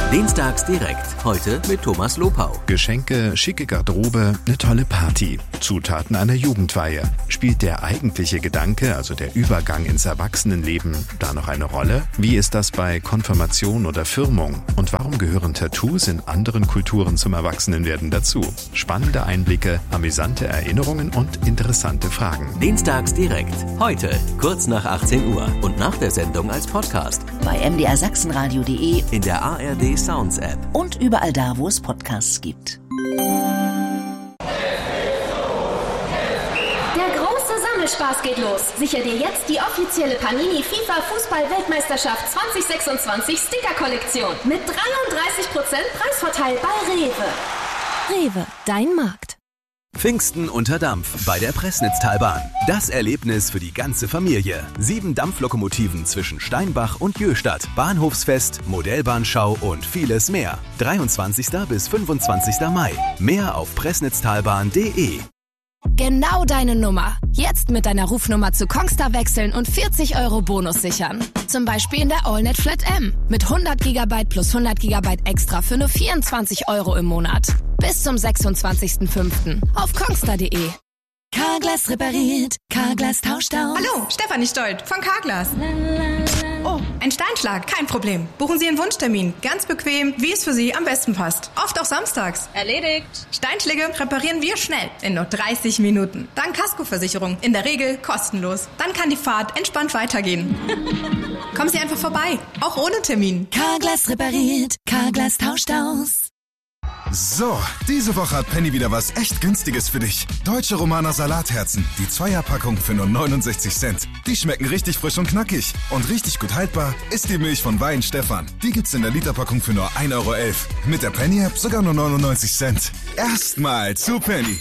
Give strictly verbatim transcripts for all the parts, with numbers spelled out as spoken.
Dienstags direkt. Heute mit Thomas Lopau. Geschenke, schicke Garderobe, eine tolle Party. Zutaten einer Jugendweihe. Spielt der eigentliche Gedanke, also der Übergang ins Erwachsenenleben, da noch eine Rolle? Wie ist das bei Konfirmation oder Firmung? Und warum gehören Tattoos in anderen Kulturen zum Erwachsenenwerden dazu? Spannende Einblicke, amüsante Erinnerungen und interessante Fragen. Dienstags direkt. Heute, kurz nach achtzehn Uhr und nach der Sendung als Podcast. Bei m d r sachsenradio punkt d e, in der A R D Sounds App und überall da, wo es Podcasts gibt. Der große Sammelspaß geht los. Sichere dir jetzt die offizielle Panini FIFA Fußball-Weltmeisterschaft zwanzig sechsundzwanzig Sticker-Kollektion mit dreiunddreißig Prozent Preisvorteil bei Rewe. Rewe, dein Markt. Pfingsten unter Dampf bei der Pressnitztalbahn. Das Erlebnis für die ganze Familie. Sieben Dampflokomotiven zwischen Steinbach und Jöhstadt. Bahnhofsfest, Modellbahnschau und vieles mehr. dreiundzwanzigsten bis fünfundzwanzigsten Mai. Mehr auf pressnitztalbahn punkt de. Genau deine Nummer. Jetzt mit deiner Rufnummer zu Kongstar wechseln und vierzig Euro Bonus sichern. Zum Beispiel in der AllNet Flat M. Mit hundert Gigabyte plus hundert Gigabyte extra für nur vierundzwanzig Euro im Monat. Bis zum sechsundzwanzigsten fünften auf kongstar punkt de. Carglass repariert, Carglass tauscht aus. Hallo, Stefanie Stolt von Carglass. Oh, ein Steinschlag, kein Problem. Buchen Sie Ihren Wunschtermin. Ganz bequem, wie es für Sie am besten passt. Oft auch samstags. Erledigt. Steinschläge reparieren wir schnell, in nur dreißig Minuten. Dank Kaskoversicherung, in der Regel kostenlos. Dann kann die Fahrt entspannt weitergehen. Kommen Sie einfach vorbei, auch ohne Termin. Carglass repariert, Carglass tauscht aus. So, diese Woche hat Penny wieder was echt Günstiges für dich. Deutsche Romaner Salatherzen, die Zweierpackung für nur neunundsechzig Cent. Die schmecken richtig frisch und knackig. Und richtig gut haltbar ist die Milch von Wein Stefan. Die gibt's in der Literpackung für nur ein Euro elf. Mit der Penny-App sogar nur neunundneunzig Cent. Erstmal zu Penny.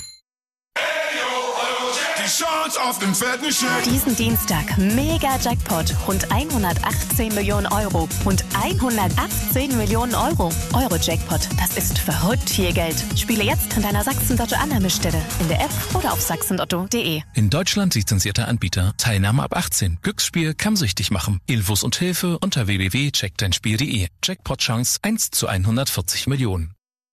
Chance auf den fetten Scheck. Diesen Dienstag Mega-Jackpot, rund hundertachtzehn Millionen Euro und hundertachtzehn Millionen Euro. Euro-Jackpot, das ist verrückt viel Geld. Spiele jetzt in deiner Sachsen-Lotto-Annahmestelle, in der App oder auf sachsen-lotto punkt de. In Deutschland lizenzierter Anbieter. Teilnahme ab achtzehn. Glücksspiel kann süchtig machen. Infos und Hilfe unter w w w punkt check dein spiel punkt de. Jackpot-Chance eins zu hundertvierzig Millionen.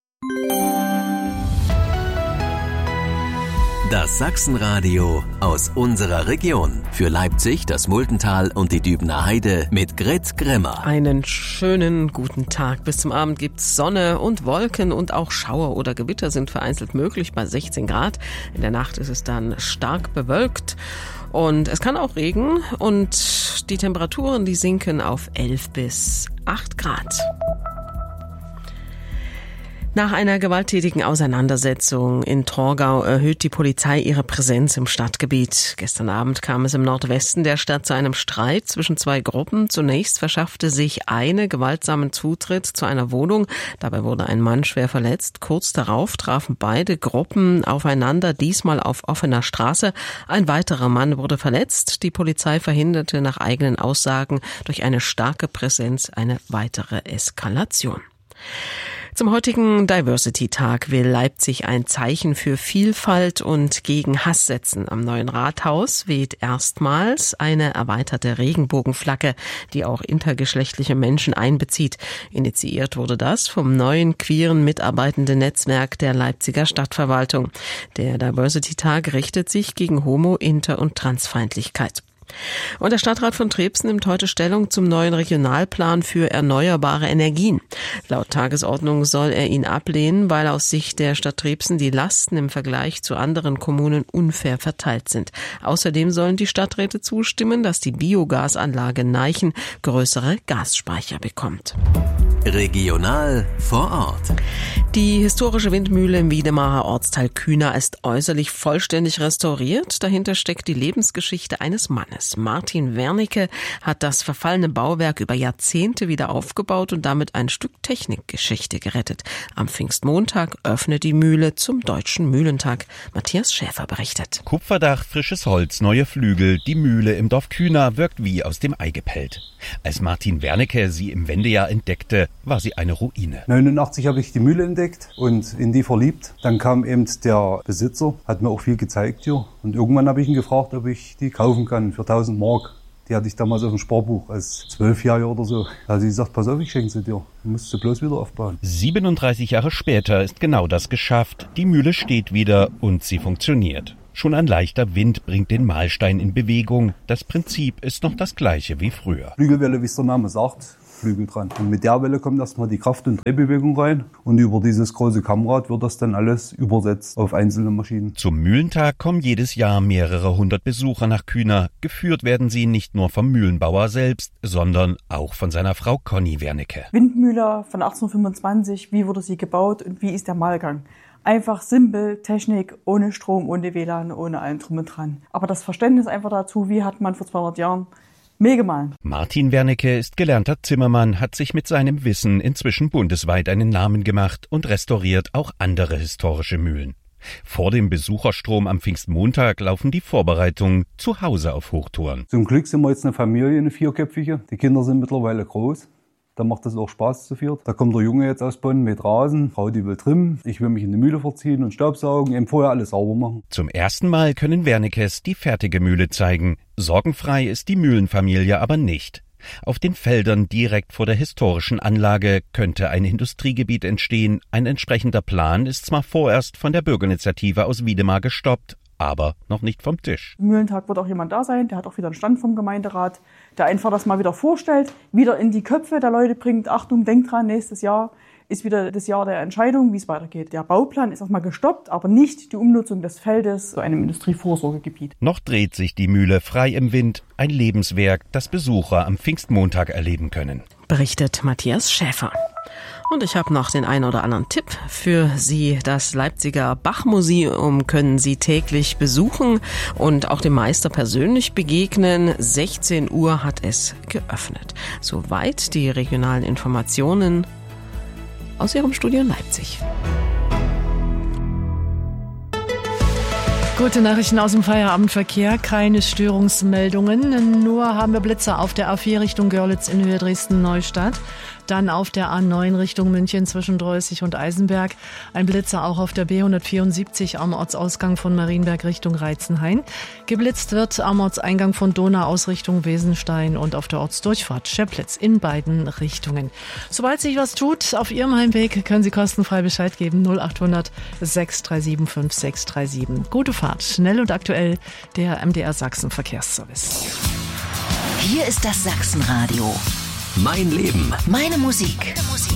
Das Sachsenradio aus unserer Region. Für Leipzig, das Muldental und die Dübener Heide mit Grit Grimmer. Einen schönen guten Tag. Bis zum Abend gibt's Sonne und Wolken und auch Schauer oder Gewitter sind vereinzelt möglich bei sechzehn Grad. In der Nacht ist es dann stark bewölkt und es kann auch regnen und die Temperaturen, die sinken auf elf bis acht Grad. Nach einer gewalttätigen Auseinandersetzung in Torgau erhöht die Polizei ihre Präsenz im Stadtgebiet. Gestern Abend kam es im Nordwesten der Stadt zu einem Streit zwischen zwei Gruppen. Zunächst verschaffte sich eine gewaltsamen Zutritt zu einer Wohnung. Dabei wurde ein Mann schwer verletzt. Kurz darauf trafen beide Gruppen aufeinander, diesmal auf offener Straße. Ein weiterer Mann wurde verletzt. Die Polizei verhinderte nach eigenen Aussagen durch eine starke Präsenz eine weitere Eskalation. Zum heutigen Diversity-Tag will Leipzig ein Zeichen für Vielfalt und gegen Hass setzen. Am neuen Rathaus weht erstmals eine erweiterte Regenbogenflagge, die auch intergeschlechtliche Menschen einbezieht. Initiiert wurde das vom neuen queeren mitarbeitenden Netzwerk der Leipziger Stadtverwaltung. Der Diversity-Tag richtet sich gegen Homo-, Inter- und Transfeindlichkeit. Und der Stadtrat von Trebsen nimmt heute Stellung zum neuen Regionalplan für erneuerbare Energien. Laut Tagesordnung soll er ihn ablehnen, weil aus Sicht der Stadt Trebsen die Lasten im Vergleich zu anderen Kommunen unfair verteilt sind. Außerdem sollen die Stadträte zustimmen, dass die Biogasanlage Neichen größere Gasspeicher bekommt. Regional vor Ort. Die historische Windmühle im Wiedemarer Ortsteil Kühner ist äußerlich vollständig restauriert. Dahinter steckt die Lebensgeschichte eines Mannes. Martin Wernicke hat das verfallene Bauwerk über Jahrzehnte wieder aufgebaut und damit ein Stück Technikgeschichte gerettet. Am Pfingstmontag öffnet die Mühle zum Deutschen Mühlentag. Matthias Schäfer berichtet. Kupferdach, frisches Holz, neue Flügel. Die Mühle im Dorf Kühner wirkt wie aus dem Ei gepellt. Als Martin Wernicke sie im Wendejahr entdeckte, war sie eine Ruine. neunundachtzig habe ich die Mühle entdeckt und in die verliebt. Dann kam eben der Besitzer, hat mir auch viel gezeigt hier. Und irgendwann habe ich ihn gefragt, ob ich die kaufen kann für tausend Mark. Die hatte ich damals auf dem Sparbuch als Zwölfjähriger oder so. Da hat sie gesagt, pass auf, ich schenke sie dir. Du musst sie bloß wieder aufbauen. siebenunddreißig Jahre später ist genau das geschafft. Die Mühle steht wieder und sie funktioniert. Schon ein leichter Wind bringt den Mahlstein in Bewegung. Das Prinzip ist noch das gleiche wie früher. Flügelwelle, wie es der Name sagt, Flügel dran. Und mit der Welle kommt erstmal die Kraft- und Drehbewegung rein. Und über dieses große Kammrad wird das dann alles übersetzt auf einzelne Maschinen. Zum Mühlentag kommen jedes Jahr mehrere hundert Besucher nach Kühner. Geführt werden sie nicht nur vom Mühlenbauer selbst, sondern auch von seiner Frau Conny Wernicke. Windmühle von achtzehnhundertfünfundzwanzig, wie wurde sie gebaut und wie ist der Mahlgang? Einfach simpel, Technik, ohne Strom, ohne W L A N, ohne allen drum und dran. Aber das Verständnis einfach dazu, wie hat man vor zweihundert Jahren Mehl gemahlen. Martin Wernicke ist gelernter Zimmermann, hat sich mit seinem Wissen inzwischen bundesweit einen Namen gemacht und restauriert auch andere historische Mühlen. Vor dem Besucherstrom am Pfingstmontag laufen die Vorbereitungen zu Hause auf Hochtouren. Zum Glück sind wir jetzt eine Familie, eine vierköpfige. Die Kinder sind mittlerweile groß. Da macht es auch Spaß zu viert. Da kommt der Junge jetzt aus Bonn mit Rasen, Frau die will trimmen, ich will mich in die Mühle verziehen und Staubsaugen, eben vorher alles sauber machen. Zum ersten Mal können Wernickes die fertige Mühle zeigen. Sorgenfrei ist die Mühlenfamilie aber nicht. Auf den Feldern direkt vor der historischen Anlage könnte ein Industriegebiet entstehen. Ein entsprechender Plan ist zwar vorerst von der Bürgerinitiative aus Wiedemar gestoppt, aber noch nicht vom Tisch. Am Mühlentag wird auch jemand da sein, der hat auch wieder einen Stand vom Gemeinderat, der einfach das mal wieder vorstellt, wieder in die Köpfe der Leute bringt. Achtung, denkt dran, nächstes Jahr ist wieder das Jahr der Entscheidung, wie es weitergeht. Der Bauplan ist erstmal gestoppt, aber nicht die Umnutzung des Feldes zu einem Industrievorsorgegebiet. Noch dreht sich die Mühle frei im Wind, ein Lebenswerk, das Besucher am Pfingstmontag erleben können. Berichtet Matthias Schäfer. Und ich habe noch den einen oder anderen Tipp für Sie. Das Leipziger Bachmuseum können Sie täglich besuchen und auch dem Meister persönlich begegnen. sechzehn Uhr hat es geöffnet. Soweit die regionalen Informationen aus Ihrem Studio in Leipzig. Gute Nachrichten aus dem Feierabendverkehr, keine Störungsmeldungen, nur haben wir Blitzer auf der A vier Richtung Görlitz in Höhe Dresden-Neustadt, dann auf der A neun Richtung München zwischen Dreußig und Eisenberg, ein Blitzer auch auf der B hundertvierundsiebzig am Ortsausgang von Marienberg Richtung Reitzenhain. Geblitzt wird am Ortseingang von Donau aus Richtung Wesenstein und auf der Ortsdurchfahrt Scheplitz in beiden Richtungen. Sobald sich was tut auf Ihrem Heimweg, können Sie kostenfrei Bescheid geben, null achthundert sechs drei sieben fünf sechs drei sieben. Gute Fahrt, schnell und aktuell, der M D R Sachsen Verkehrsservice. Hier ist das Sachsenradio. Mein Leben. Meine Musik.